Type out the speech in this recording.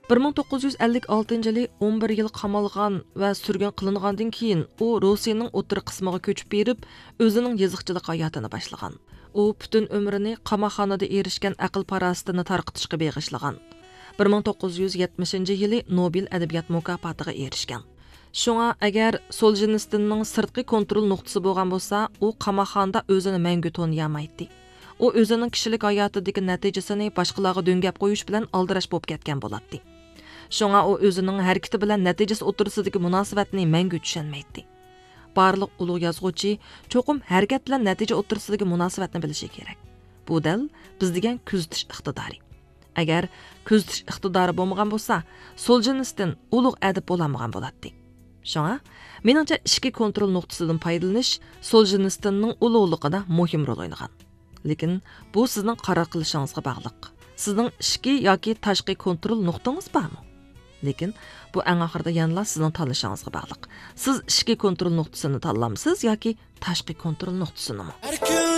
1956 yılı 11 yıl qamalgan ve sürgün qılınğandan keyin o Rusiyanın o'tir qismiga ko'chib berib, o'zining yezıqchilik hayotini boshlagan. O bütün ömrünü qamoqxonada erishgan aql parastini tarqitishga beg'ishlagan. 1970 yılı Nobel adabiyot mukofotiga erishgan. Şoňa agar Soljenitsinning sirtqi kontrol nuqtasi bo'lgan bo'lsa, u qamoqxonada o'zini mangu toniyamaydi. O o'zining kishilik hayotidagi natijasini boshqalarga do'ngab qo'yish bilan aldirash bo'lib ketgan bo'ladi. Şoňa o o'zining harakati bilan natijasi o'tirsidagi munosabatni mangu tushunmaydi. Barliq ulug' yozuvchi cho'qim harakat bilan natija o'tirsidagi munosabatni bilishi kerak. Bu dal biz degan kuzatish iqtidori. Agar kuzatish iqtidori bo'lmagan bo'lsa, Soljenitsin ulug' adib bo'lamagan bo'ladi. Şoňa, meningcha ishki kontrol nuqtasidan foydalanish Soljenitsinning ulug'ligida muhim rol o'ynagan. Lekin bu sizning qaror qilishingizga bog'liq. Sizning ishki yoki tashqi kontrol nuqtangiz bormi? Lekin bu eng oxirida yanla sizning tanlashingizga bog'liq. Siz ishki kontrol nuqtasini tanlamsiz yoki tashqi kontrol nuqtasini?